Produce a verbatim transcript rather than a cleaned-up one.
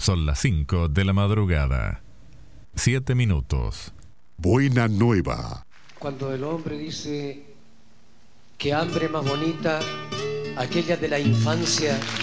Son las cinco de la madrugada. Siete minutos. Buena nueva. Cuando el hombre dice que hambre más bonita, aquella de la infancia